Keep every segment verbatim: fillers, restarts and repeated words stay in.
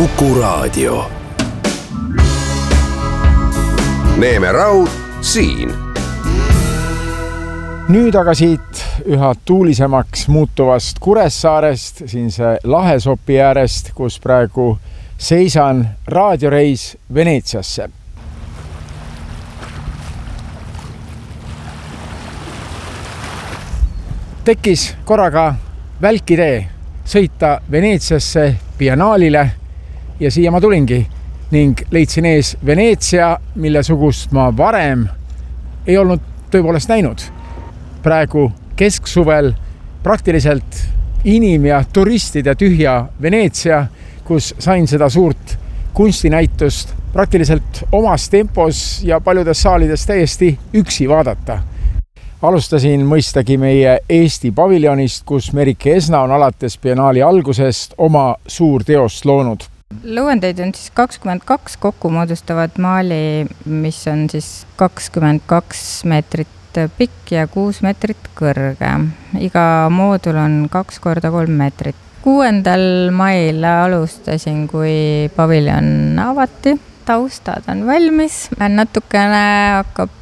Kuku Raadio. Neeme Raud siin. Nüüd aga siit üha tuulisemaks muutuvast Kuressaarest, siin see Lahesopi äärest, kus praegu seisan, raadioreis Veneetsiasse. Tekkis korraga välkidee sõita Veneetsiasse biennaalile ja siia ma tulingi ning leidsin ees Veneetsia, mille sugust ma varem ei olnud tõepoolest näinud. Praegu kesksuvel praktiliselt inim- ja turistide tühja Veneetsia, kus sain seda suurt kunstinäitust praktiliselt omas tempos ja paljudes saalides täiesti üksi vaadata. Alustasin mõistagi meie Eesti paviljonist, kus Merike Esna on alates biennaali algusest oma suur teost loonud. Lõuendeid on siis kakskümmend kaks, kokku moodustavad maali, mis on siis kakskümmend kaks meetrit pikk ja kuus meetrit kõrge. Iga moodul on kaks korda kolm meetrit. kuuendal mail alustasin, kui paviljon avati. Taustad on valmis. Natukene hakkab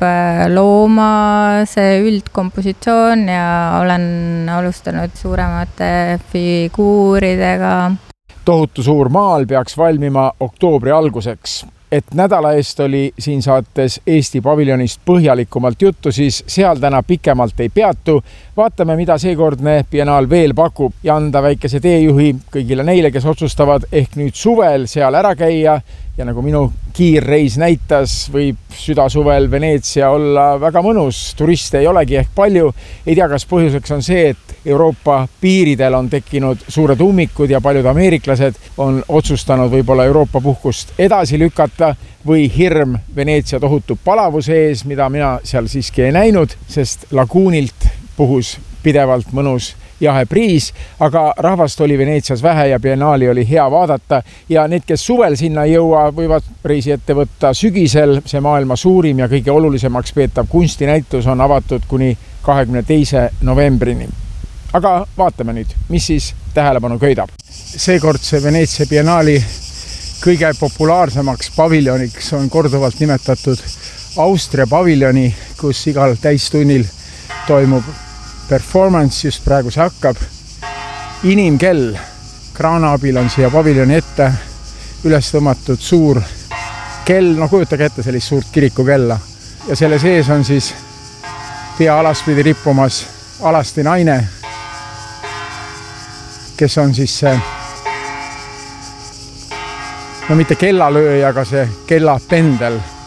looma see üldkompositsioon ja olen alustanud suuremate figuuridega. Tohutu suur maal peaks valmima oktoobri alguseks. Et nädala eest oli siin saates Eesti paviljonist põhjalikumalt juttu, siis seal täna pikemalt ei peatu. Vaatame, mida seekordne biennaal veel pakub ja anda väikese teejuhi kõigile neile, kes otsustavad ehk nüüd suvel seal ära käia. Ja nagu minu kiirreis näitas, võib südasuvel Veneetsia olla väga mõnus. Turiste ei olegi ehk palju. Ei tea, kas põhjuseks on see, et Euroopa piiridel on tekkinud suured ummikud ja paljud ameeriklased on otsustanud võib-olla Euroopa puhkust edasi lükata või hirm Veneetsia tohutu palavuse ees, mida mina seal siiski ei näinud, sest laguunilt puhus pidevalt mõnus jahe priis, aga rahvast oli Veneetsias vähe ja biennaali oli hea vaadata ja need, kes suvel sinna ei jõua, võivad reisi ette võtta sügisel. See maailma suurim ja kõige olulisemaks peetav kunstinäitus on avatud kuni kahekümne teise novembrini. Aga vaatame nüüd, mis siis tähelepanu köidab. Seekordse Veneetsia biennaali kõige populaarsemaks paviljoniks on korduvalt nimetatud Austria paviljoni, kus igal täistunnil toimub performance, just praegu see hakkab. Inimkell kraana abil on siia paviljoni ette üles tõmmatud suur kell, no kujutage ette sellist suurt kirikukella. Ja selle sees on siis pea alaspidi rippumas alasti naine, kes on siis see, no mitte kellalööja, aga see kellapendel.